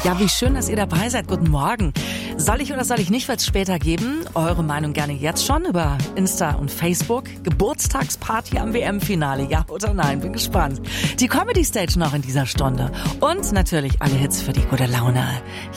Ja, wie schön, dass ihr dabei seid. Guten Morgen. Soll ich oder soll ich nicht, wird's später geben? Eure Meinung gerne jetzt schon über Insta und Facebook. Geburtstagsparty am WM-Finale, ja oder nein? Bin gespannt. Die Comedy Stage noch in dieser Stunde. Und natürlich alle Hits für die gute Laune.